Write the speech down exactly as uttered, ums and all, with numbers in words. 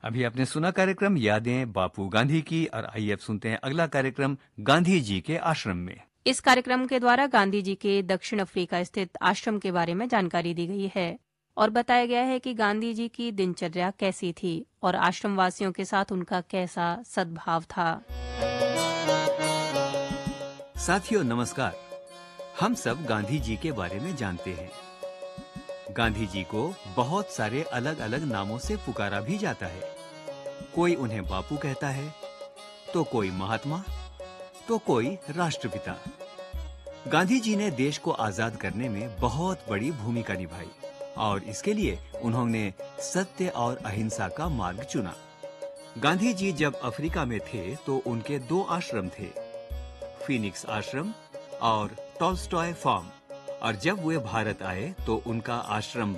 अभी आपने सुना कार्यक्रम यादें बापू गांधी की, और आइए अब सुनते हैं अगला कार्यक्रम गांधी जी के आश्रम में। इस कार्यक्रम के द्वारा गांधी जी के दक्षिण अफ्रीका स्थित आश्रम के बारे में जानकारी दी गई है और बताया गया है कि गांधी जी की दिनचर्या कैसी थी और आश्रम वासियों के साथ उनका कैसा सद्भाव था। साथियों नमस्कार। हम सब गांधी जी के बारे में जानते हैं। गांधी जी को बहुत सारे अलग अलग नामों से पुकारा भी जाता है। कोई उन्हें बापू कहता है, तो कोई महात्मा, तो कोई राष्ट्रपिता। गांधी जी ने देश को आजाद करने में बहुत बड़ी भूमिका निभाई और इसके लिए उन्होंने सत्य और अहिंसा का मार्ग चुना। गांधी जी जब अफ्रीका में थे तो उनके दो आश्रम थे, फीनिक्स आश्रम और टॉल्स्टॉय फार्म, और जब वे भारत आए तो उनका आश्रम